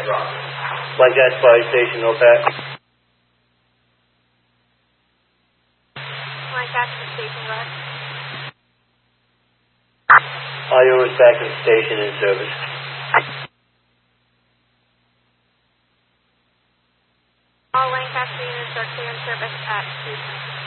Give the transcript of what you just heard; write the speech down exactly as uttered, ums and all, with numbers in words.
Lancaster Fire Station, OPAC. Lancaster Station, go ahead. Iowa is back at the station in service. All Lancaster units are clear in service at station.